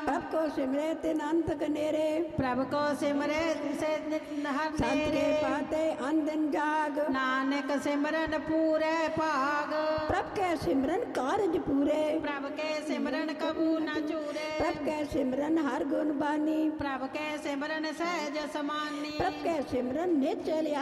प्रभ को सिमरे तिन अंत कनेरे, प्रभ को सिमरे से हर संत के नेरे, पाते अंधन जाग, नानक सिमरन पूरे भाग। प्रभ के सिमरन कारज पूरे, प्रभ के सिमरन कबू न चूरे, प्रभ के सिमरन हर गुण बानी, प्रभ के सिमरन सहज समानी, प्रभ के सिमरन निश्चय